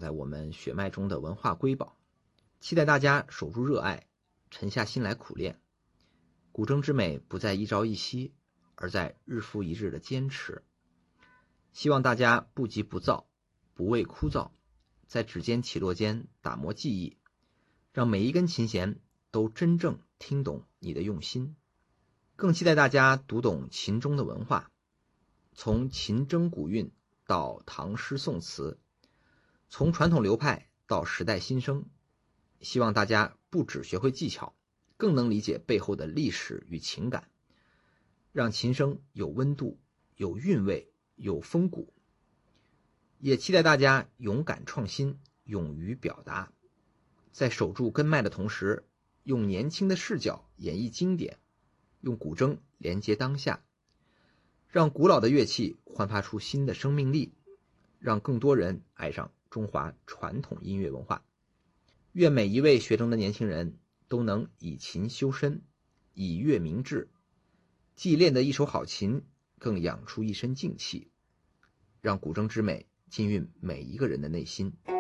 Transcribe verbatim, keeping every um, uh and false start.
在我们血脉中的文化瑰宝，期待大家守住热爱，沉下心来苦练。古筝之美不在一朝一夕，而在日复一日的坚持。希望大家不急不躁，不畏枯燥，在指尖起落间打磨技艺，让每一根琴弦都真正听懂你的用心。更期待大家读懂琴中的文化，从琴筝古韵到唐诗宋词，从传统流派到时代新生。希望大家不只学会技巧，更能理解背后的历史与情感，让琴声有温度、有韵味、有风骨。也期待大家勇敢创新，勇于表达，在守住根脉的同时，用年轻的视角演绎经典，用古筝连接当下，让古老的乐器焕发出新的生命力，让更多人爱上中华传统音乐文化。愿每一位学筝的年轻人都能以琴修身，以乐明志，既练得一手好琴，更养出一身静气，让古筝之美浸润每一个人的内心。